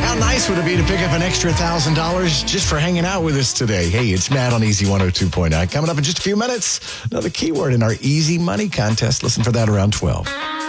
How nice would it be to pick up an extra $1,000 just for hanging out with us today? Hey, it's Matt on Easy 102.9. Coming up in just a few minutes, another keyword in our Easy Money contest. Listen for that around 12.